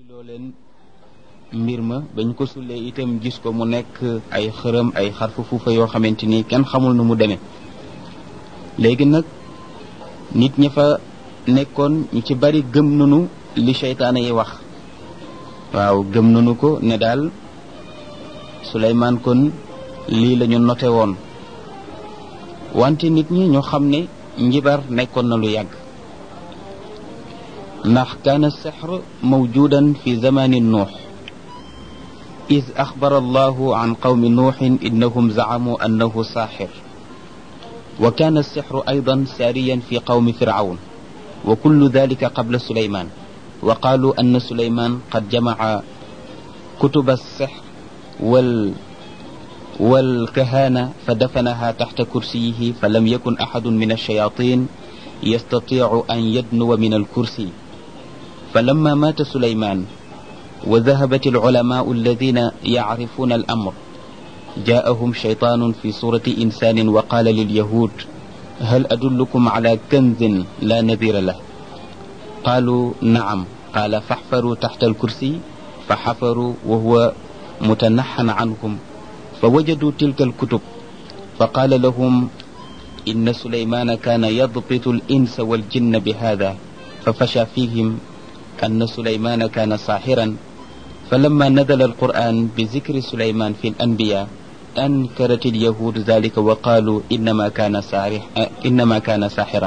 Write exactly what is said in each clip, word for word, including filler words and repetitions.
loo leen mbir ma bañ ko sullee itam gis ko mu nekk ay xërëm ay xarfu fuufa yoo xamante ni kenn xamul nu mu demee léegi nag nit ña fa nekkoon ñu ci bari gëm nanu li seytaane yi wax waaw gëm nanu ko ne daal Suleymaan kon lii la ñu noté woon wante nit ñi ñu xam ne njibar nekkoon na lu yàgg ndax kaana sixr mawjudan fi zamani nuux إذ أخبر الله عن قوم نوح إنهم زعموا أنه ساحر وكان السحر أيضا ساريا في قوم فرعون وكل ذلك قبل سليمان وقالوا أن سليمان قد جمع كتب السحر وال والكهانة فدفنها تحت كرسيه فلم يكن أحد من الشياطين يستطيع أن يدنو من الكرسي فلما مات سليمان وذهبت العلماء الذين يعرفون الأمر جاءهم شيطان في صورة إنسان وقال لليهود هل أدلكم على كنز لا نذير له قالوا نعم قال فاحفروا تحت الكرسي فحفروا وهو متنحن عنهم فوجدوا تلك الكتب فقال لهم إن سليمان كان يضبط الإنس والجن بهذا ففشى فيهم أن سليمان كان ساحرا فلما نزل القرآن بذكر سليمان في الأنبياء أنكرت اليهود ذلك وقالوا إنما كان ساحر إنما كان ساحرا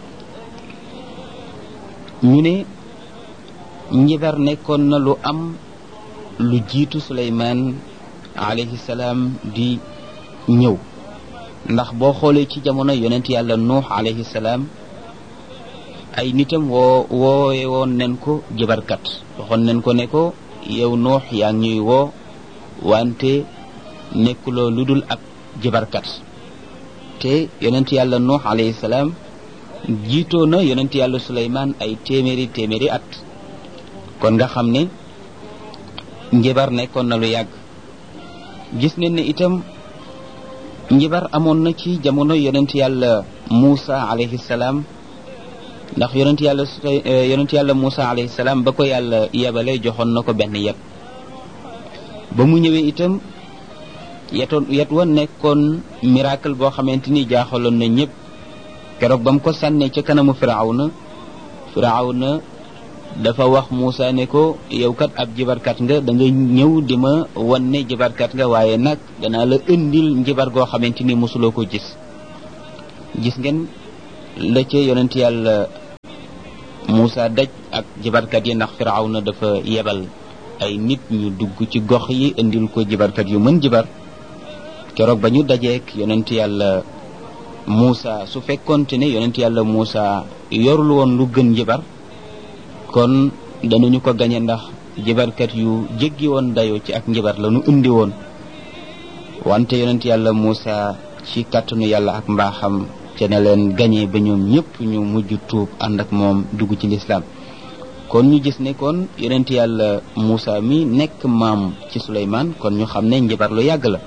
ñu ne njibar nekkoon na lu am lu jiitu Suleymaan alayhi salaam di ñëw ndax boo xoolee ci jamono yonent yàlla Nuux alayhi salaam ay nitam woo woowe woon nen ko jibarkat waxoon nen ko ne ko yow Nuux yaa ngi ñuy woo wante nekkuloo lu dul ab jibarkat te yonent yàlla Nuux alayhi salaam jiitoo na yonent yàlla Suleymaan ay téeméeri téeméeri at kon nga xam ne njibar nekkoon na lu yàgg gis nañ ne itam njibar amoon na ci jamono yonent yàlla Muusa alayhi salaam ndax yonent yàlla yonent yàlla Muusa alayhi salaam ba ko yàlla yebale joxoon na ko benn yet ba mu ñëwee itam yetoon yet wa nekkoon miracle boo xamante ni jaaxaloon na ñëpp keroog ba mu ko sànnee ca kanamu Firawna Firawna dafa wax Muusa ne ko yow kat ab jibarkat nga da nga ñëw di ma wan ne jibarkat nga waaye nag danaa la indil njibar goo xamante ni mosuloo ko gis gis ngeen la ca yonent yàlla Muusa daj ak jibarkat yi ndax Firawna dafa yebal ay nit ñu dugg ci gox yi indil ko jibarkat yu mën jibar keroog ba ñu dajeek yonent yàlla Muusa su fekkoonte ne yonent yàlla Muusa yorul woon lu gën jibar kon danañu ko gañe ndax jibarkat yu jéggi woon dayoo ci ak njibar la nu indi woon wante yonent yàlla Muusa ci kàttanu yàlla ak mbaaxam ca ne leen gañee ba ñoom ñëpp ñu mujj tuub ànd ak moom dugg ci lislaam kon ñu gis ne kon yonent yàlla Muusa mi nekk maam ci Suleymaan kon ñu xam ne njibar lu yàgg la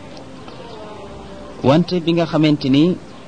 wante bi nga xamante ni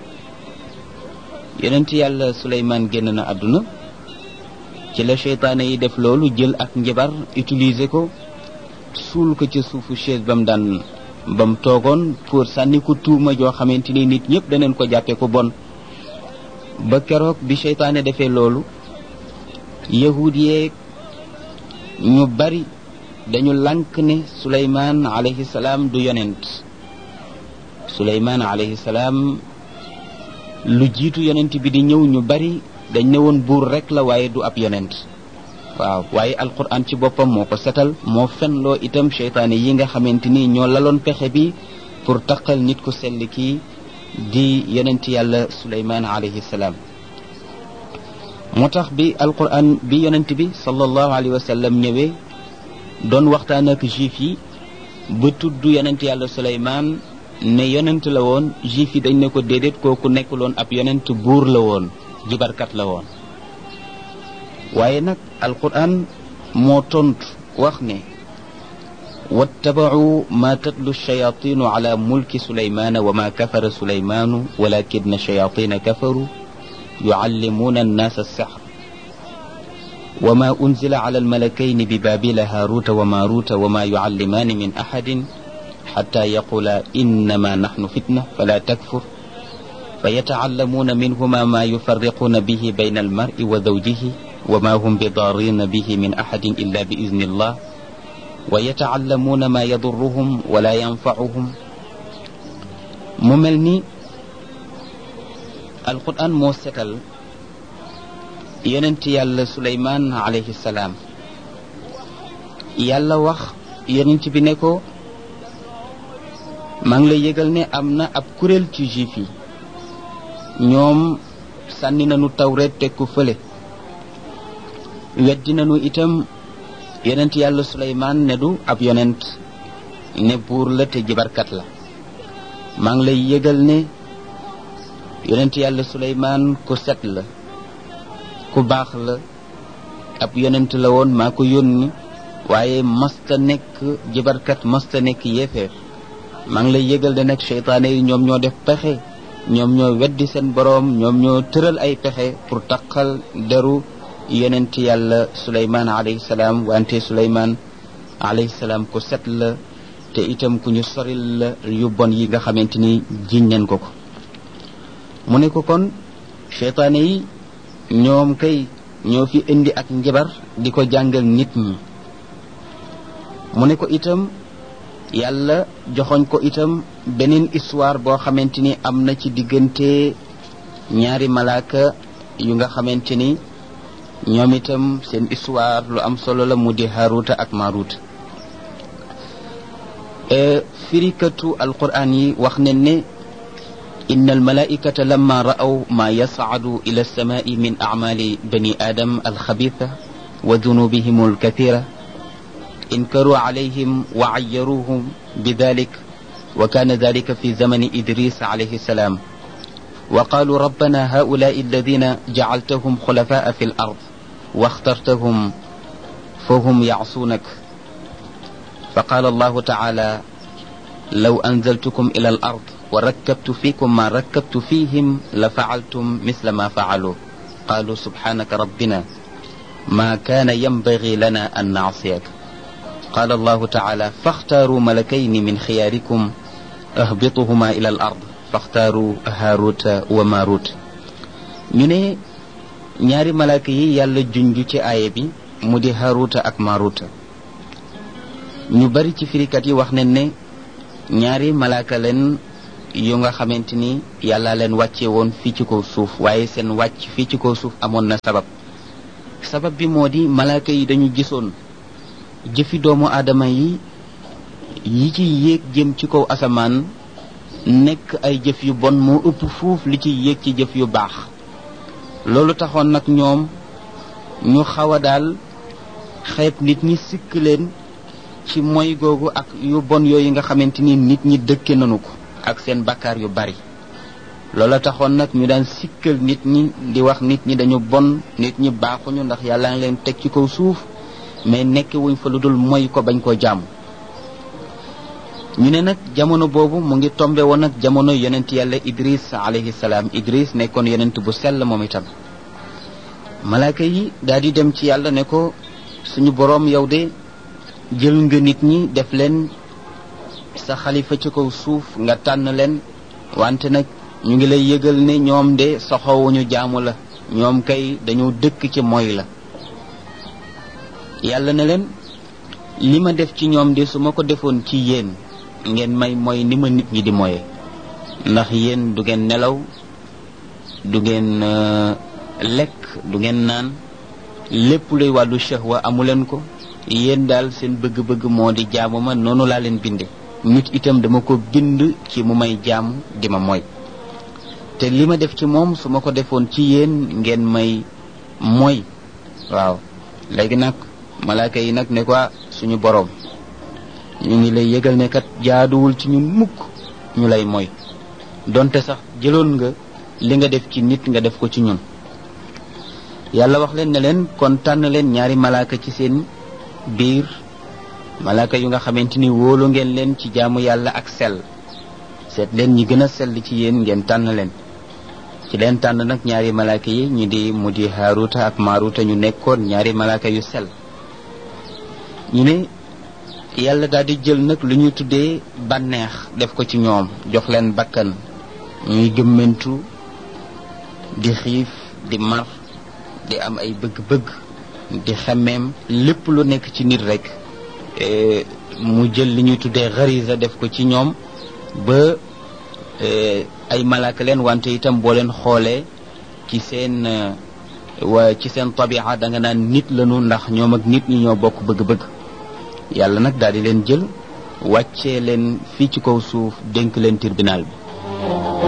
yonent yàlla Suleymaan génn na àdduna ci la seytaane yi def loolu jël ak njibar utiliser ko suul ko ci suufu chaise ba mu daan ba mu toogoon pour sànni ko tuuma joo xamante ni nit ñëpp daneen ko jàppee ko bon ba keroog bi seytaane defee loolu yahud yeeg ñu bari dañu lànk ne Suleymaan alayhi salaam du yonent Suleymaan alayhi salaam lu jiitu yonent bi di ñëw ñu bari dañ ne woon buur rek la waaye du ab yonent waaw waaye alquran ci boppam moo ko setal moo fenloo itam seytaane yi nga xamante ni ñoo laloon pexe bi pour taqal nit ku sell kii di yonent yàlla Suleymaan alayhi salaam moo tax bi alquran bi yonent bi sallallahu alayhi wa sallam ñëwee doon waxtaan ak juif yi ba tudd yonent yàlla Suleymaan ne yonent la woon juif yi dañ ne ko déedéet kooku nekkuloon ab yonent buur la woon jibarkat la woon waaye nag alquran moo tontu wax ne wattaba'u ma tatlu shayatinu ala mulki sulaymana wa ma kafara sulaymanu walakinna shayatina kafaru yuallimuna annasa as-sihr وما أنزل على الملكين ببابل هاروت وماروت وما يعلمان من أحد حتى يقولا إنما نحن فتنة فلا تكفر فيتعلمون منهما ما يفرقون به بين المرء وزوجه وما هم بضارين به من أحد إلا بإذن الله ويتعلمون ما يضرهم ولا ينفعهم. مملني القرآن موسكال يننت يالا سليمان عليه السلام يالا وخ يننت بنكو maa ngi lay yëgal ne am na ab kuréel ci juif yi ñoom sànni nañu tawreet teg ko fële weddi nañu itam yonent yàlla Suleymaan ne du ab yonent ne buur la te jibarkat la maa ngi lay yëgal ne yonent yàlla Suleymaan ku set la ku baax la ab yonent la woon maa ko yónni waaye masta nekk jibarkat masta nekk yéefeer maa ngi lay yëgal de nag seytaane yi ñoom ñoo def pexe ñoom ñoo weddi seen boroom ñoom ñoo tëral ay pexe pour taqal deru yonent yàlla Suleymaan alayhi salaam wante Suleymaan alayhi salaam ku set la te itam ku ñu soril la yu bon yi nga xamante ni jiñ nañ ko ko mu ne ko kon seytaane yi ñoom kay ñoo fi indi ak njabar di ko jàngal nit ñi mu ne ko itam yàlla joxoñ ko itam beneen histoire boo xamante ni am na ci diggante ñaari malaaka yu nga xamante ni ñoom itam seen histoire lu am solo la mu di Haaruta ak Maaruta firikatu alquran yi wax ne ne inna almalaikata lamma ra'aw ma yas'adu ila as-sama'i min a'mali bani adam alxabitha wa dunubihim alkathira انكروا عليهم وعيروهم بذلك وكان ذلك في زمن إدريس عليه السلام وقالوا ربنا هؤلاء الذين جعلتهم خلفاء في الأرض واخترتهم فهم يعصونك فقال الله تعالى لو أنزلتكم إلى الأرض وركبت فيكم ما ركبت فيهم لفعلتم مثل ما فعلوا قالوا سبحانك ربنا ما كان ينبغي لنا أن نعصيك قال الله تعالى فاختاروا ملكين من خياركم اهبطهما إلى الأرض فاختاروا هاروت وماروت ñu ne ñaari malaaka yi yàlla junj ci aaya bi mu di Haaruta ak Maaruta ñu bari ci firikat yi wax nañ ne ñaari malaaka leen yu nga xamante ni yàlla leen wàcce woon fii ci kaw suuf waaye seen wàcc fii ci kaw suuf amoon na sabab sabab bi moo di malaaka yi dañu gisoon jëfi doomu aadama yi yi ci yéeg jëm ci kaw asamaan nekk ay jëf yu bon moo ëpp fuuf li ci yéeg ci jëf yu baax loolu taxoon nag ñoom ñu xaw a daal xeeb nit ñi sikk leen ci moy googu ak yu bon yooyu nga xamante ni nit ñi dëkke nañu ko ak seen bakkaar yu bari loolu taxoon nag ñu daan sikkal nit ñi di wax nit ñi dañu bon nit ñi baaxuñu ndax yàlla ngi leen teg ci kaw suuf mais nekk wuñ fa lu dul moy ko bañ koo jàmm ñu ne nag jamono boobu mu ngi tombe woon nag jamono yonent yàlla Idris alayhi salaam Idris nekkoon yonent bu sell moom itam malaaka yi daal di dem ci yàlla ne ko suñu boroom yow de jël nga nit ñi def leen sa xalifa ci kaw suuf nga tànn leen wante nag ñu ngi lay yëgal ne ñoom de soxowuñu jaamu la ñoom kay dañoo dëkk ci moy la yàlla ne leen li ma def ci ñoom de su ma ko defoon ci yéen ngeen may mooy ni ma nit ñi di moye ndax yéen du ngeen nelaw du ngeen lekk du ngeen naan lépp luy wàllu shahwa amuleen ko yéen daal seen bëgg-bëgg moo di jaamu ma noonu laa leen binde nit itam dama ko bind ci mu may jaam di ma mooy te li ma def ci moom su ma ko defoon ci yéen ngeen may mooy waaw léegi nag malaaka yi nag ne ko suñu boroom ñu ngi lay yëgal ne kat jaaduwul ci ñun mukk ñu lay mooy donte sax jëloon nga li nga def ci nit nga def ko ci ñun yàlla wax leen ne leen kon tànn leen ñaari malaaka ci seen biir malaaka yu nga xamante ni wóolu ngeen leen ci jaamu yàlla ak sell seet leen ñi gën a sell ci yéen ngeen tànn leen ci leen tànn nag ñaari malaaka yi ñu di mu di Haaruta ak Maaruta ñu nekkoon ñaari malaaka yu sell ñu ne yàlla daal di jël nag lu ñuy tuddee bànneex def ko ci ñoom jox leen bakkan ñuy gëmmentu di xiif di mar di am ay bëgg-bëgg di xemmeem lépp lu nekk ci nit rek mu jël li ñuy tuddee xarisa def ko ci ñoom ba ay malaaka leen wante itam boo leen xoolee ci seen wa ci seen tabia da nga naan nit lañu ndax ñoom ak nit ñi ñoo bokk bëgg-bëgg yàlla nag daal di leen jël wàccee leen fii ci kaw suuf dénk leen tribunal bi